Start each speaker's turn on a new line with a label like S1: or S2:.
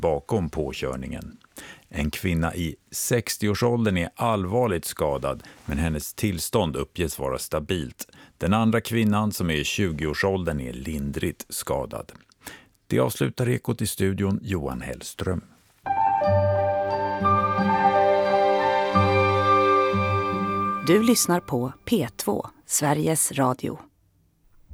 S1: bakom påkörningen. En kvinna i 60-årsåldern är allvarligt skadad, men hennes tillstånd uppges vara stabilt. Den andra kvinnan, som är i 20-årsåldern, är lindrigt skadad. Det avslutar Ekot i studion, Johan Hellström.
S2: Du lyssnar på P2, Sveriges Radio.